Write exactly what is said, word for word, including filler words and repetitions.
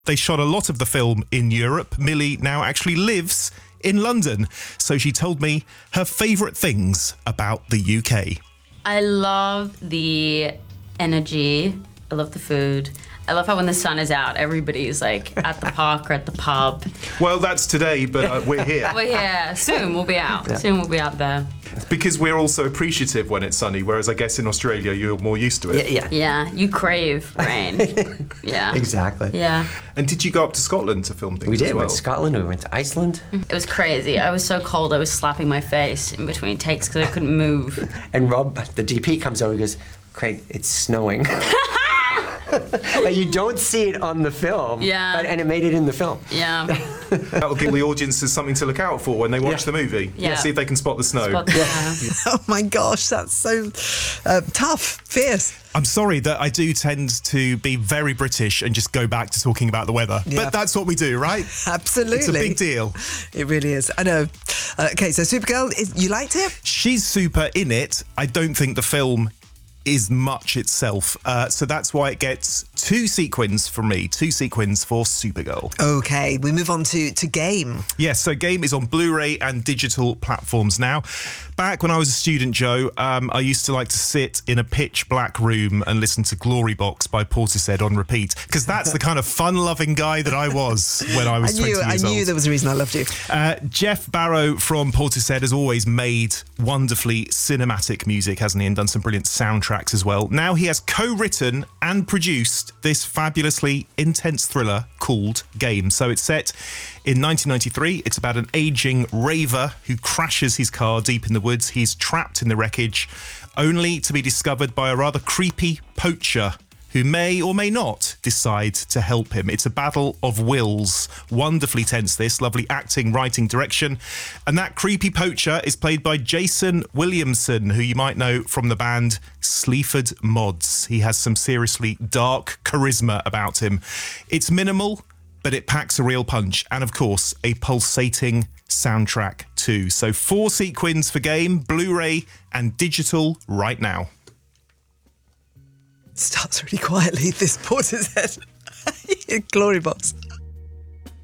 They shot a lot of the film in Europe. Millie now actually lives in London. So she told me her favourite things about the U K. I love the energy. I love the food. I love how when the sun is out, everybody's like at the park or at the pub. Well, that's today, but uh, we're here. We're here. Soon we'll be out. Yeah. Soon we'll be out there. Because we're also appreciative when it's sunny, whereas I guess in Australia you're more used to it. Yeah, yeah. yeah you crave rain. Yeah. Exactly. Yeah. And did you go up to Scotland to film things We did. as well? We went to Scotland, we went to Iceland. It was crazy. I was so cold, I was slapping my face in between takes because I couldn't move. And Rob, the D P, comes over and goes, Craig, it's snowing. Like you don't see it on the film, yeah. but, and it made it in the film. Yeah. That'll give the audiences something to look out for when they watch Yeah. the movie. Yeah. See if they can spot the snow. Spot the snow. Oh my gosh, that's so uh, tough, fierce. I'm sorry that I do tend to be very British and just go back to talking about the weather. Yeah. But that's what we do, right? Absolutely. It's a big deal. It really is. I know. Uh, okay, so Supergirl, is, you liked it? She's super in it. I don't think the film is much itself. Uh, so that's why it gets two sequins from me. Two sequins for Supergirl. Okay, we move on to, to Game. Yes, so Game is on Blu-ray and digital platforms now. Back when I was a student, Joe, um, I used to like to sit in a pitch black room and listen to Glory Box by Portishead on repeat, because that's the kind of fun-loving guy that I was when I was I knew, twenty years I old. knew there was a reason I loved you. Uh, Jeff Barrow from Portishead has always made wonderfully cinematic music, hasn't he, and done some brilliant soundtracks as well. Now he has co-written and produced this fabulously intense thriller called Game. So it's set in nineteen ninety-three. It's about an aging raver who crashes his car deep in the woods. He's trapped in the wreckage, only to be discovered by a rather creepy poacher who may or may not decide to help him. It's a battle of wills. Wonderfully tense, this. Lovely acting, writing, direction. And that creepy poacher is played by Jason Williamson, who you might know from the band Sleaford Mods. He has some seriously dark charisma about him. It's minimal, but it packs a real punch. And of course, a pulsating soundtrack too. So four sequins for Game, Blu-ray and digital right now. Starts really quietly, this Portishead. Glory Box.